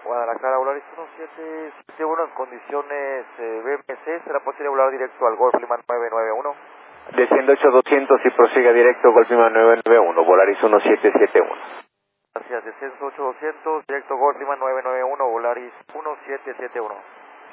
Guadalajara, Volaris 1771 en condiciones BMC, será posible volar directo al Golf Lima 991. Desciende 8200 y prosiga directo Golf Lima 991, Volaris 1771. Gracias, descenso 8200, directo Golf Lima 991, Volaris 1771.